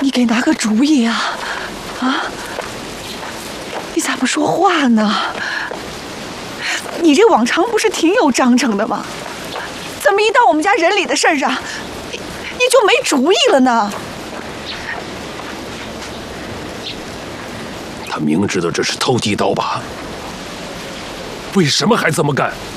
你给拿个主意啊！啊！你咋不说话呢？你这往常不是挺有章程的吗？怎么一到我们家人里的事儿上，你就没主意了呢？ 他明知道这是偷鸡倒把，为什么还这么干？